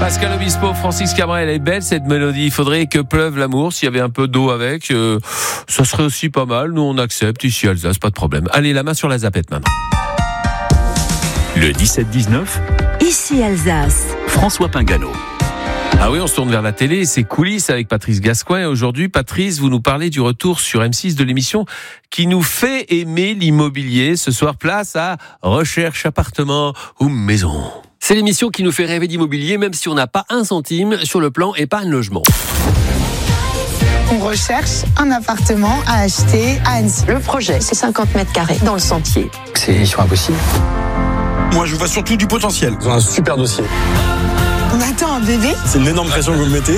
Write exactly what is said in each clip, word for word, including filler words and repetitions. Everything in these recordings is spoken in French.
Pascal Obispo, Francis Cabrel, elle est belle cette mélodie. Il faudrait que pleuve l'amour. S'il y avait un peu d'eau avec, euh, ça serait aussi pas mal. Nous, on accepte. Ici, Alsace, pas de problème. Allez, la main sur la zapette maintenant. Le dix-sept dix-neuf, Ici Alsace. François Pingano. Ah oui, on se tourne vers la télé, c'est coulisses avec Patrice Gascoin. Aujourd'hui, Patrice, vous nous parlez du retour sur M six de l'émission qui nous fait aimer l'immobilier. Ce soir, place à Recherche appartement ou maison. C'est l'émission qui nous fait rêver d'immobilier, même si on n'a pas un centime sur le plan épargne logement. On recherche un appartement à acheter à Annecy. Le projet, c'est cinquante mètres carrés dans le sentier. C'est mission impossible. Moi, je vois surtout du potentiel. Ils ont un super dossier. On attend un bébé. C'est une énorme pression que vous me mettez.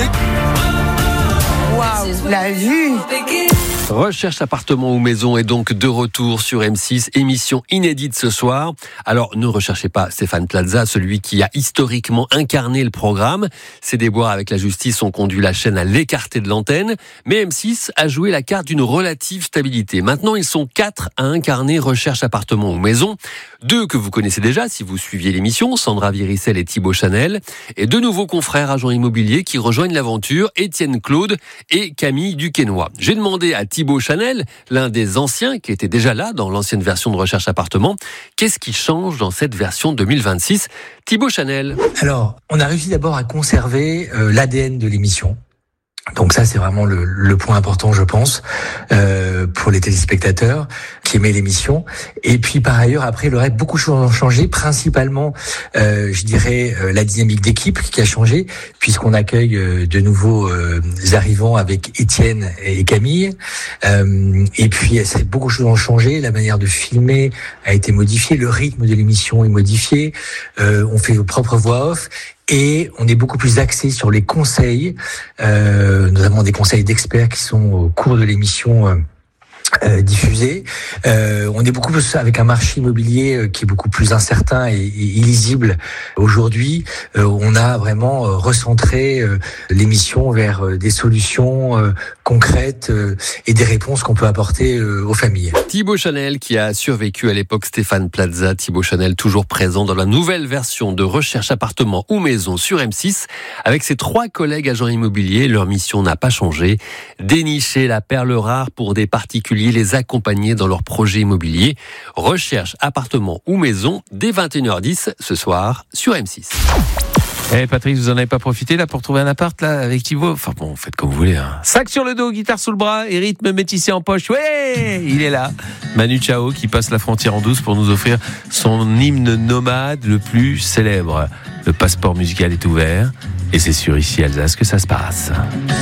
Waouh, la vue. Recherche appartement ou maison est donc de retour sur M six, émission inédite ce soir. Alors, ne recherchez pas Stéphane Plaza, celui qui a historiquement incarné le programme. Ses déboires avec la justice ont conduit la chaîne à l'écarter de l'antenne, mais M six a joué la carte d'une relative stabilité. Maintenant, ils sont quatre à incarner Recherche appartement ou maison. Deux que vous connaissez déjà si vous suiviez l'émission, Sandra Viricel et Thibaut Chanel, et deux nouveaux confrères agents immobiliers qui rejoignent l'aventure, Étienne Claude et Camille Duquesnoy. J'ai demandé à Thibaut Chanel, l'un des anciens qui était déjà là dans l'ancienne version de Recherche appartement, qu'est-ce qui change dans cette version deux mille vingt-six? Thibaut Chanel. Alors, on a réussi d'abord à conserver euh, l'A D N de l'émission. Donc ça, c'est vraiment le, le point important, je pense, euh, pour les téléspectateurs qui aimaient l'émission. Et puis, par ailleurs, après, le reste, beaucoup de choses ont changé, principalement, euh, je dirais, euh, la dynamique d'équipe qui a changé, puisqu'on accueille euh, de nouveaux euh, arrivants avec Étienne et Camille. Euh, et puis, c'est, beaucoup de choses ont changé, la manière de filmer a été modifiée, le rythme de l'émission est modifié, euh, on fait vos propres voix off. Et on est beaucoup plus axé sur les conseils, euh, notamment des conseils d'experts qui sont au cours de l'émission euh, euh, diffusée. Euh, on est beaucoup plus avec un marché immobilier euh, qui est beaucoup plus incertain et, et illisible aujourd'hui. Euh, on a vraiment euh, recentré euh, l'émission vers euh, des solutions euh, concrètes euh, et des réponses qu'on peut apporter euh, aux familles. Thibaut Chanel qui a survécu à l'époque Stéphane Plaza. Thibaut Chanel toujours présent dans la nouvelle version de Recherche appartement ou maison sur M six. Avec ses trois collègues agents immobiliers, leur mission n'a pas changé. Dénicher la perle rare pour des particuliers, les accompagner dans leurs projets immobiliers. Recherche appartement ou maison dès vingt et une heures dix ce soir sur M six. Eh Patrice, vous en avez pas profité là pour trouver un appart là avec Thibaut? Enfin bon, faites comme vous voulez. Hein. Sac sur le dos, guitare sous le bras et rythme métissé en poche. Ouais, il est là. Manu Chao qui passe la frontière en douce pour nous offrir son hymne nomade le plus célèbre. Le passeport musical est ouvert et c'est sur Ici Alsace que ça se passe.